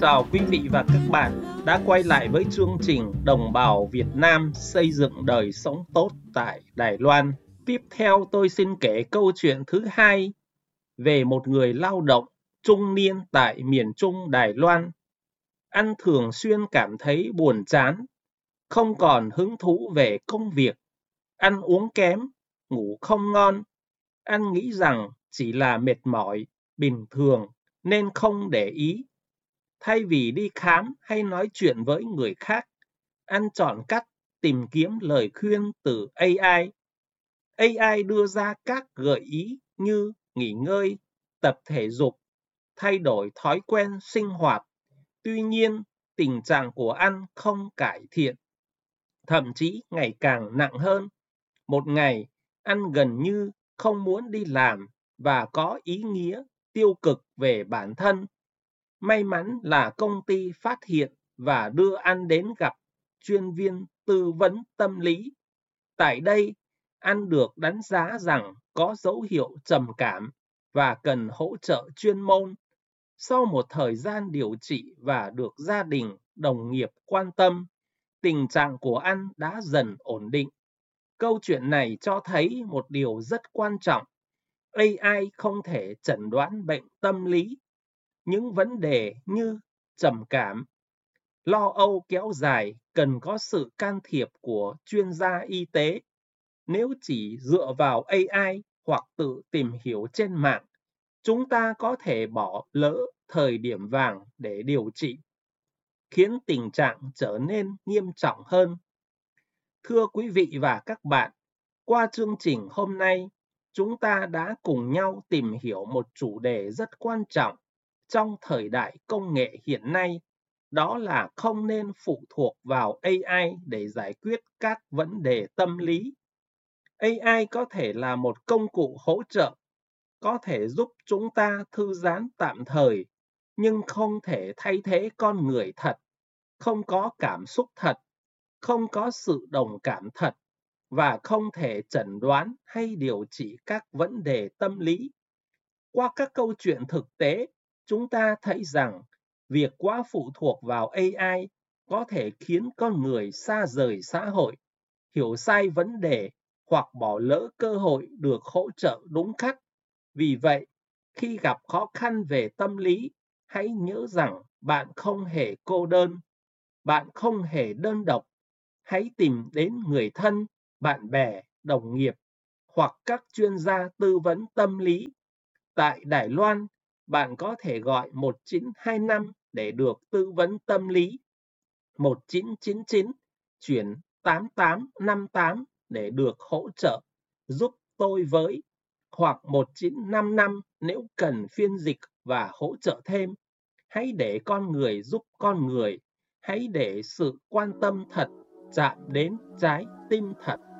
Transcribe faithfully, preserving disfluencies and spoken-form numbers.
chào quý vị và các bạn đã quay lại với chương trình Đồng bào Việt Nam xây dựng đời sống tốt tại Đài Loan. Tiếp theo tôi xin kể câu chuyện thứ hai về một người lao động trung niên tại miền Trung Đài Loan. Anh thường xuyên cảm thấy buồn chán, không còn hứng thú về công việc, ăn uống kém, ngủ không ngon. Anh nghĩ rằng chỉ là mệt mỏi, bình thường nên không để ý. Thay vì đi khám hay nói chuyện với người khác, anh chọn cách tìm kiếm lời khuyên từ a i. a i đưa ra các gợi ý như nghỉ ngơi, tập thể dục, thay đổi thói quen sinh hoạt. Tuy nhiên, tình trạng của anh không cải thiện, thậm chí ngày càng nặng hơn. Một ngày, anh gần như không muốn đi làm và có ý nghĩa tiêu cực về bản thân. May mắn là công ty phát hiện và đưa anh đến gặp chuyên viên tư vấn tâm lý. Tại đây, anh được đánh giá rằng có dấu hiệu trầm cảm và cần hỗ trợ chuyên môn. Sau một thời gian điều trị và được gia đình, đồng nghiệp quan tâm, tình trạng của anh đã dần ổn định. Câu chuyện này cho thấy một điều rất quan trọng. a i không thể chẩn đoán bệnh tâm lý. Những vấn đề như trầm cảm, lo âu kéo dài cần có sự can thiệp của chuyên gia y tế. Nếu chỉ dựa vào a i hoặc tự tìm hiểu trên mạng, chúng ta có thể bỏ lỡ thời điểm vàng để điều trị, khiến tình trạng trở nên nghiêm trọng hơn. Thưa quý vị và các bạn, qua chương trình hôm nay, chúng ta đã cùng nhau tìm hiểu một chủ đề rất quan trọng trong thời đại công nghệ hiện nay, đó là không nên phụ thuộc vào a i để giải quyết các vấn đề tâm lý. a i có thể là một công cụ hỗ trợ, có thể giúp chúng ta thư giãn tạm thời, nhưng không thể thay thế con người thật, không có cảm xúc thật, không có sự đồng cảm thật, và không thể chẩn đoán hay điều trị các vấn đề tâm lý. Qua các câu chuyện thực tế, chúng ta thấy rằng việc quá phụ thuộc vào a i có thể khiến con người xa rời xã hội, hiểu sai vấn đề hoặc bỏ lỡ cơ hội được hỗ trợ đúng cách. Vì vậy, khi gặp khó khăn về tâm lý, hãy nhớ rằng bạn không hề cô đơn, bạn không hề đơn độc. Hãy tìm đến người thân, bạn bè, đồng nghiệp hoặc các chuyên gia tư vấn tâm lý. Tại Đài Loan, bạn có thể gọi một chín hai năm để được tư vấn tâm lý, một chín chín chín chuyển tám tám năm tám để được hỗ trợ giúp tôi với, hoặc một chín năm năm nếu cần phiên dịch và hỗ trợ thêm. Hãy để con người giúp con người, hãy để sự quan tâm thật chạm đến trái tim thật.